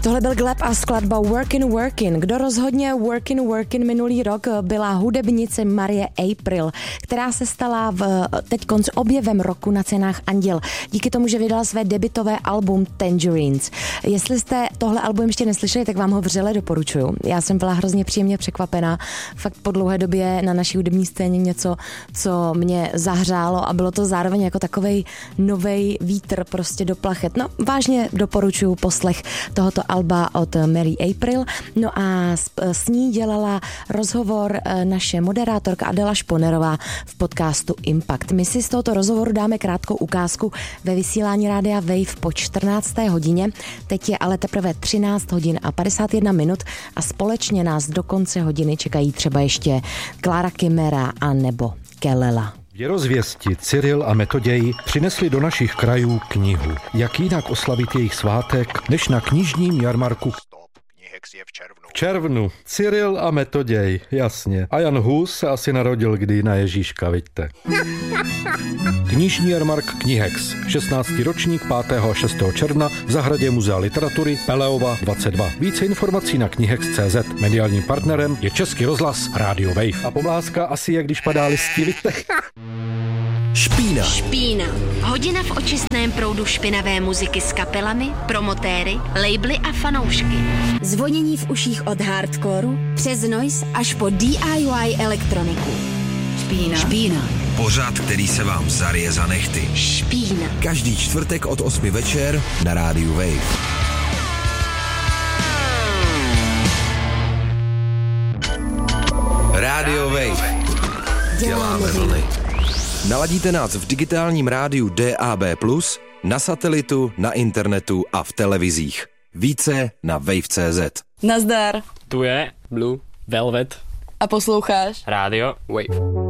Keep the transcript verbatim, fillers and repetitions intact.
Tohle byl Gleb a skladba Workin' Workin'. Kdo rozhodně Workin' Workin' minulý rok byla hudebnice Marie April, která se stala v teď konc objevem roku na cenách Anděl. Díky tomu, že vydala své debutové album Tangerines. Jestli jste tohle album ještě neslyšeli, tak vám ho vřele doporučuju. Já jsem byla hrozně příjemně překvapená. Fakt po dlouhé době na naší hudební scéně něco, co mě zahřálo a bylo to zároveň jako takovej novej vítr prostě do plachet. No, vážně doporučuju poslech tohoto alba od Mary April. No a s, s ní dělala rozhovor naše moderátorka Adela Šponerová v podcastu Impact. My si z tohoto rozhovoru dáme krátkou ukázku ve vysílání rádia Wave po čtrnácté hodině. Teď je ale teprve třináct hodin a padesát jedna minut a společně nás do konce hodiny čekají třeba ještě Klára Kimera a nebo Kelela. Věrozvěsti Cyril a Metoděj přinesli do našich krajů knihu. Jak jinak oslavit jejich svátek, než na knižním jarmarku v červnu. V červnu. Cyril a Metoděj, jasně. A Jan Hus se asi narodil kdy na Ježíška, vidíte. Knižní jarmark Knihex. šestnáctý ročník pátého a šestého června v zahradě Muzea literatury Peleova dvacet dva. Více informací na knihex tečka cé zet. Mediálním partnerem je Český rozhlas Radio Wave. A pomlázka asi je, když padá listí, vidíte. Špína. Špína. Hodina v očistném proudu špinavé muziky s kapelami, promotéry, labely a fanoušky. Zvonění v uších od hardcoreu přes noise až po D I Y elektroniku. Špína. Špína. Pořad, který se vám zarije za nechty. Špína. Každý čtvrtek od osmi večer na rádiu Wave. Rádio Wave. Děláme vlny. Naladíte nás v digitálním rádiu D A B plus, na satelitu, na internetu a v televizích. Více na wave tečka cé zet. Nazdar. Tu je Blue Velvet. A posloucháš Rádio Wave.